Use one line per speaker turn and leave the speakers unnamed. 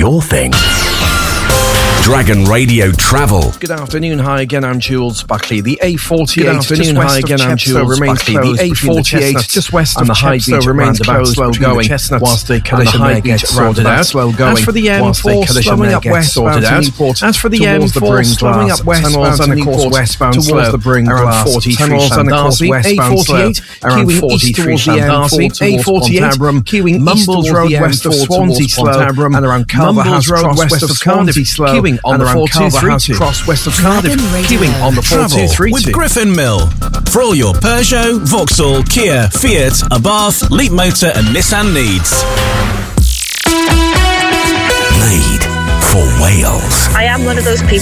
your thing. Dragon Radio Travel.
Good afternoon, hi again, I'm Jules Buckley. The A48
Good afternoon, hi again, I'm Jules Buckley.
The A48 just west of the High Beach remains closed slow going whilst the collision may get sorted out. As for the M4 slowing up westbound as for the M4 slowing up westbound and of course westbound towards the Bring around 43 Sandasi, A48 queuing east towards the M4 A48 queuing Mumbles Road west of Swansea slow and around Calverhouse Road west of Cardiff slow on the 423 cross west of Cardiff, queuing on the 423
with Griffin Mill. For all your Peugeot, Vauxhall, Kia, Fiat, Abarth, Leapmotor and Nissan needs.
Made for Wales.
I am one of those people